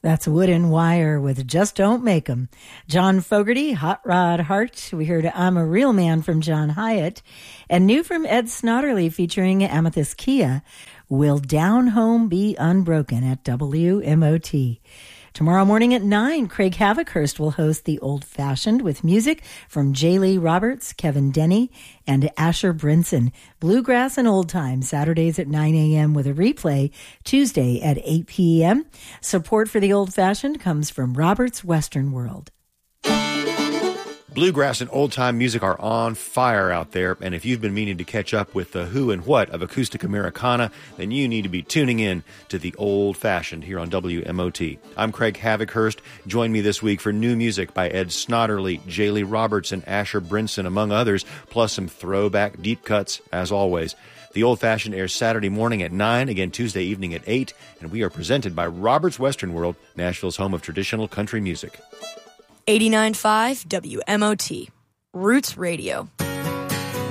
That's Wood and Wire with Just Don't Make 'Em. John Fogerty, Hot Rod Hart. We heard I'm a Real Man from John Hyatt. And new from Ed Snodderly featuring Amethyst Kia, Will Down Home Be Unbroken at WMOT. Tomorrow morning at 9, Craig Havikhurst will host The Old Fashioned with music from J. Lee Roberts, Kevin Denny, and Asher Brinson. Bluegrass and Old Time, Saturdays at 9 a.m. with a replay Tuesday at 8 p.m. Support for The Old Fashioned comes from Roberts Western World. Bluegrass and old-time music are on fire out there, and if you've been meaning to catch up with the who and what of acoustic Americana, then you need to be tuning in to The Old Fashioned here on WMOT. I'm Craig Havikhurst. Join me this week for new music by Ed Snodderly, J. Lee Roberts, and Asher Brinson, among others, plus some throwback deep cuts, as always. The Old Fashioned airs Saturday morning at 9, again Tuesday evening at 8, and we are presented by Roberts Western World, Nashville's home of traditional country music. 89.5 WMOT, Roots Radio.